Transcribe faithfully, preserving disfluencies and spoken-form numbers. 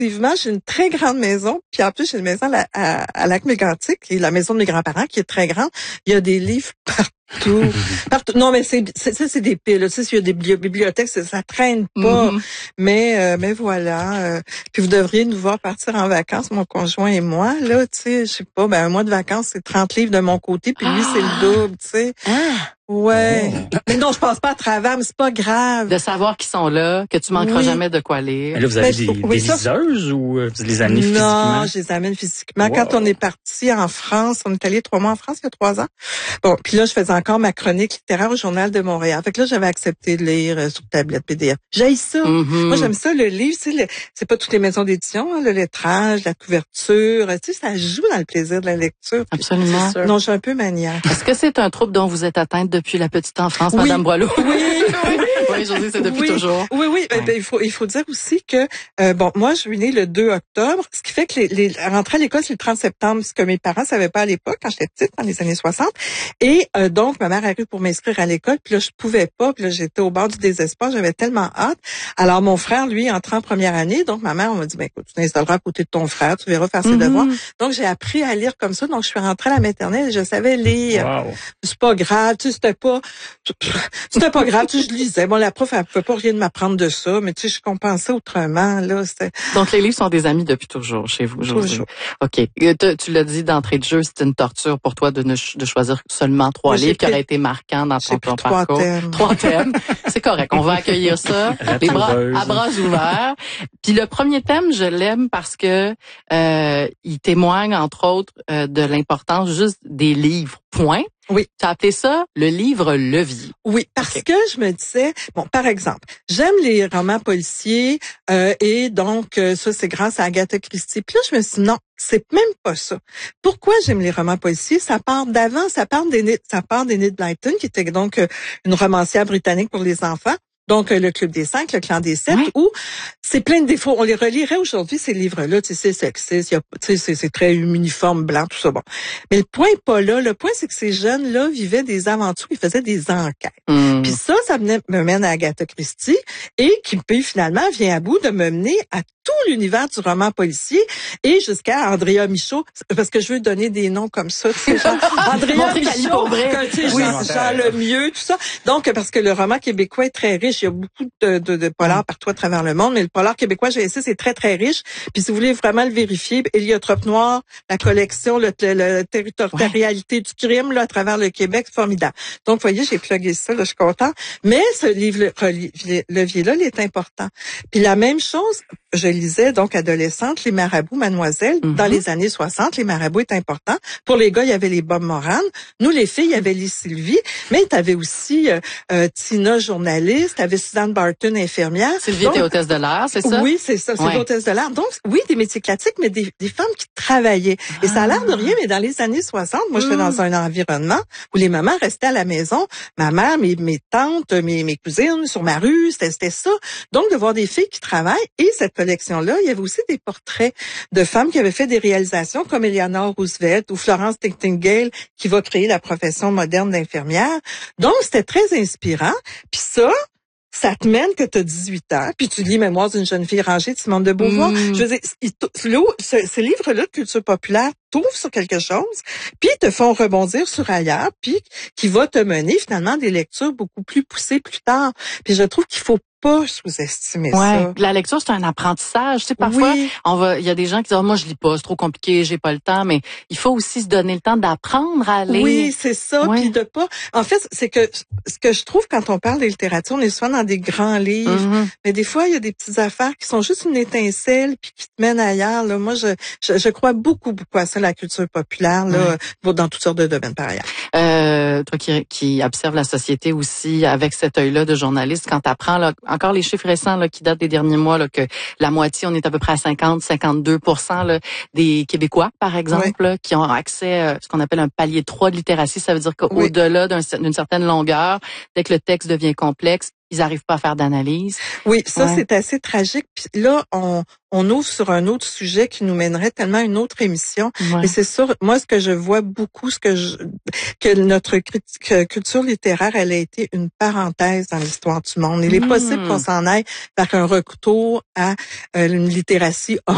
effectivement, j'ai une très grande maison, puis en plus, j'ai une maison à, la- à, à Lac-Mégantic, qui est la maison de mes grands-parents, qui est très grande. Il y a des livres partout. partout. Non, mais c'est, c'est, ça, c'est des piles. Tu sais, s'il y a des bibli- bibliothèques, ça, ça traîne pas. Mhm. Mais, euh, mais voilà. euh, puis vous devriez nous voir partir en vacances, mon conjoint et moi. Là, tu sais, je sais pas, ben un mois de vacances, c'est trente livres de mon côté, puis lui, c'est le double, tu sais. Ah! Ouais. Oh. Mais non, je passe pas à travers, mais c'est pas grave. De savoir qu'ils sont là, que tu manqueras Oui. jamais de quoi lire. Mais là, vous avez Ben, des, oui, des ça- liseuses ou euh, vous les amenez Non, physiquement? je les amène physiquement. Wow. Quand on est parti en France, on est allé trois mois en France il y a trois ans. Bon, puis là, je faisais encore ma chronique littéraire au Journal de Montréal. Fait que là, j'avais accepté de lire euh, sur tablette P D F. J'aime ça. Mhm. Moi, j'aime ça, le livre. C'est, le, c'est pas toutes les maisons d'édition, hein, le lettrage, la couverture. Tu sais, ça joue dans le plaisir de la lecture. Puis- Absolument. C'est sûr. Non, je suis un peu maniaque. Est-ce que c'est un trouble dont vous êtes atteinte depuis la petite enfance, Oui. Madame Boileau? Oui, oui. Oui, Josée, c'est depuis Oui. toujours. Oui, oui. Ben, Ouais. ben, il faut, il faut dire aussi que, euh, bon, moi, je suis née le deux octobre, ce qui fait que les, les rentrer à l'école, c'est le trente septembre, ce que mes parents savaient pas à l'époque, quand j'étais petite, dans les années soixante. Et euh, donc, ma mère arrive pour m'inscrire à l'école, puis là, je pouvais pas, puis là, j'étais au bord du désespoir, j'avais tellement hâte. Alors, mon frère, lui, entrant en première année, donc ma mère, on m'a dit, ben écoute, tu t'installeras à côté de ton frère, tu verras faire ses Mhm. devoirs. Donc, j'ai appris à lire comme ça, donc je suis rentrée à la maternelle et je savais lire. Wow. C'est pas grave, tu sais, c'était pas, c'était pas grave, tu sais, je lisais. Bon, la prof, elle pouvait pas rien m'apprendre de ça, mais tu sais, je compensais autrement, là, c'était Donc, les livres sont des amis depuis toujours chez vous, Josée. toujours. OK. Euh, Tu, tu l'as dit d'entrée de jeu, c'est une torture pour toi de, ne, ch- de choisir seulement trois Moi, j'ai livres qui pris- auraient été marquants dans J'ai ton, pris ton trois parcours. thèmes. Trois thèmes. C'est correct. On va accueillir ça. Les bras, Raptureuse. à bras ouverts. Puis le premier thème, je l'aime parce que euh, il témoigne, entre autres, euh, de l'importance juste des livres. Point. Oui. Tu as appelé ça le livre levier. Oui, parce Ok. que je me disais, bon, par exemple, j'aime les romans policiers euh, et donc euh, ça c'est grâce à Agatha Christie. Puis là je me suis dit non, c'est même pas ça. Pourquoi j'aime les romans policiers? Ça part d'avant, ça part d'Enid, ça part d'Enid Blyton qui était donc euh, une romancière britannique pour les enfants. Donc, euh, le Club des Cinq, le Clan des Sept, Oui. où c'est plein de défauts. On les relirait aujourd'hui, ces livres-là. Tu sais, c'est sexiste, il y a, tu sais, c'est, c'est très uniforme, blanc, tout ça. Bon. Mais le point est pas là. Le point, c'est que ces jeunes-là vivaient des aventures, ils faisaient des enquêtes. Hum. Puis ça, ça me me mène à Agatha Christie et qui puis finalement vient à bout de me mener à tout l'univers du roman policier et jusqu'à Andrea Michaud, parce que je veux donner des noms comme ça, tu sais, genre Andrea Montrer qu'elle lit Michaud, pour vrai. que, tu sais, Oui, genre, c'est genre le mieux, tout ça. Donc, parce que le roman québécois est très riche, il y a beaucoup de, de, de polars partout à travers le monde, mais le polar québécois, j'ai essayé, c'est très, très riche. Puis si vous voulez vraiment le vérifier, Héliotrope Noir, la collection, le, le, le territorialité du crime là, à travers le Québec, c'est formidable. Donc, vous voyez, j'ai plugué ça, là, je suis contente. Mais ce livre-levier-là, il est important. Puis la même chose, je lisais donc adolescente, Les Marabouts, Mademoiselle. Mhm. Dans les années soixante, Les Marabouts est important. Pour les gars, il y avait les Bob Moran. Nous, les filles, il y avait les Sylvie. Mais tu avais aussi euh, euh, Tina, journaliste. Tu avais Suzanne Barton, infirmière. Sylvie Donc, était hôtesse de l'air, c'est ça? oui, c'est ça, c'est Ouais. l'hôtesse de l'air. Donc, oui, des métiers classiques, mais des, des femmes qui travaillaient. Et ça a l'air de rien, mais dans les années soixante, moi, j'étais Mm. dans un environnement où les mamans restaient à la maison. Ma mère, mes, mes tantes, mes, mes cousines sur ma rue, c'était, c'était ça. Donc, de voir des filles qui travaillent. Et cette collection-là, il y avait aussi des portraits de femmes qui avaient fait des réalisations comme Eleanor Roosevelt ou Florence Nightingale qui va créer la profession moderne d'infirmière. Donc, c'était très inspirant. Puis ça, ça te mène que tu as dix-huit ans, puis tu lis Mémoires d'une jeune fille rangée de Simone de Beauvoir. Mm. Je veux dire, il t- l'eau- ce, ce livre-là de culture populaire t'ouvre sur quelque chose, puis te font rebondir sur ailleurs, puis qui va te mener finalement à des lectures beaucoup plus poussées plus tard. Puis je trouve qu'il faut pas sous-estimer Ouais. ça. La lecture, c'est un apprentissage. Tu sais, parfois, Oui. on va, il y a des gens qui disent, oh, moi, je lis pas, c'est trop compliqué, j'ai pas le temps, mais il faut aussi se donner le temps d'apprendre à lire. Oui, c'est ça. Ouais. Puis de pas. En fait, c'est que ce que je trouve quand on parle de littérature, on est souvent dans des grands livres, Mhm. mais des fois il y a des petites affaires qui sont juste une étincelle puis qui te mènent ailleurs. Là, moi, je, je je crois beaucoup beaucoup à ça, la culture populaire là, dans toutes sortes de domaines par ailleurs. Euh, toi qui, qui observe la société aussi avec cet œil-là de journaliste, quand tu apprends là, encore les chiffres récents là, qui datent des derniers mois, là, que la moitié, on est à peu près à cinquante à cinquante-deux pour cent là, des Québécois, par exemple, Oui. là, qui ont accès à ce qu'on appelle un palier trois de littératie. Ça veut dire Oui. qu'au-delà d'un, d'une certaine longueur, dès que le texte devient complexe, ils n'arrivent pas à faire d'analyse. Oui, ça Ouais. c'est assez tragique. Puis là, on on ouvre sur un autre sujet qui nous mènerait tellement à une autre émission. Ouais. Mais c'est sûr, moi, ce que je vois beaucoup, ce que je, que notre critique, culture littéraire, elle a été une parenthèse dans l'histoire du monde. Il est Mm. possible qu'on s'en aille vers un retour à euh, une littératie